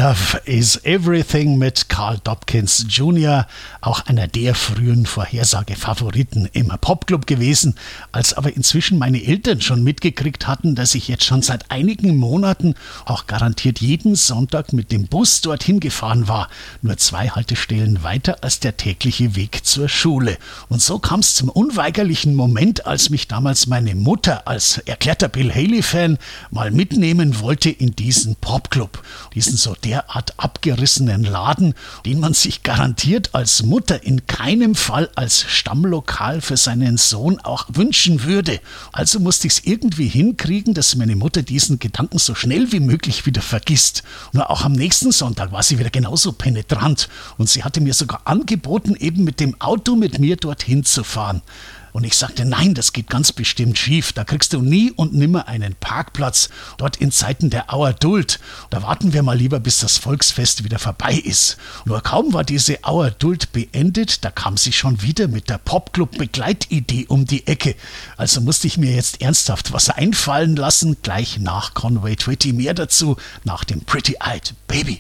Love is Everything mit Carl Dobkins Jr., auch einer der frühen Vorhersagefavoriten im Popclub gewesen. Als aber inzwischen meine Eltern schon mitgekriegt hatten, dass ich jetzt schon seit einigen Monaten auch garantiert jeden Sonntag mit dem Bus dorthin gefahren war, nur 2 Haltestellen weiter als der tägliche Weg zur Schule. Und so kam es zum unweigerlichen Moment, als mich damals meine Mutter als erklärter Bill Haley-Fan mal mitnehmen wollte in diesen Popclub. Diesen so derart abgerissenen Laden, den man sich garantiert als Mutter in keinem Fall als Stammlokal für seinen Sohn auch wünschen würde. Also musste ich es irgendwie hinkriegen, dass meine Mutter diesen Gedanken so schnell wie möglich wieder vergisst. Nur auch am nächsten Sonntag war sie wieder genauso penetrant und sie hatte mir sogar angeboten, eben mit dem Auto mit mir dorthin zu fahren. Und ich sagte, nein, das geht ganz bestimmt schief. Da kriegst du nie und nimmer einen Parkplatz, dort in Zeiten der Auerduld. Da warten wir mal lieber, bis das Volksfest wieder vorbei ist. Nur kaum war diese Auerduld beendet, da kam sie schon wieder mit der Popclub-Begleitidee um die Ecke. Also musste ich mir jetzt ernsthaft was einfallen lassen, gleich nach Conway Twitty. Mehr dazu nach dem Pretty Eyed Baby.